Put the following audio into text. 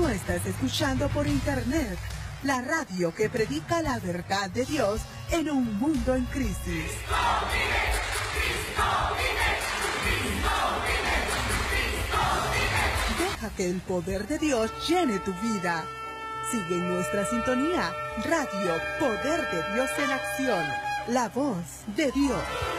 Tú estás escuchando por internet la radio que predica la verdad de Dios en un mundo en crisis. Cristo vive, Cristo vive, Cristo vive, Cristo vive. Deja que el poder de Dios llene tu vida. Sigue en nuestra sintonía, Radio Poder de Dios en Acción, la voz de Dios.